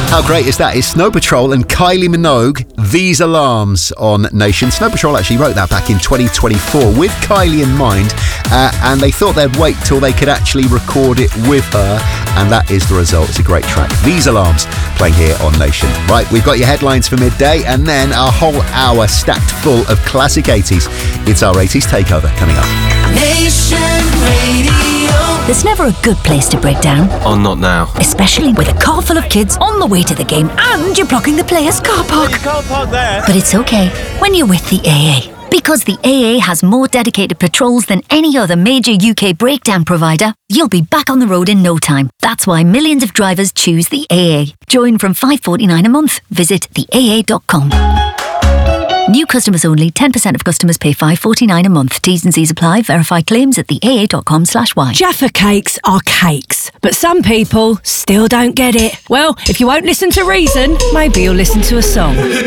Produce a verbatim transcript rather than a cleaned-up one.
How great is that? It's Snow Patrol and Kylie Minogue, These Alarms on Nation. Snow Patrol actually wrote that back in twenty twenty-four with Kylie in mind, uh, and they thought they'd wait till they could actually record it with her, and that is the result. It's a great track. These Alarms playing here on Nation. Right, we've got your headlines for midday, and then our whole hour stacked full of classic eighties. It's our eighties takeover coming up. Nation Radio. There's never a good place to break down. Oh, not now. Especially with a car full of kids on the way to the game and you're blocking the players' car park. You can't park there. But it's okay when you're with the A A. Because the A A has more dedicated patrols than any other major U K breakdown provider, you'll be back on the road in no time. That's why millions of drivers choose the A A. Join from five pounds forty-nine a month. Visit the A A dot com. New customers only. ten percent of customers pay five pounds forty-nine a month. T's and C's apply. Verify claims at the A A dot com slash Y. Jaffa cakes are cakes, but some people still don't get it. Well, if you won't listen to reason, maybe you'll listen to a song.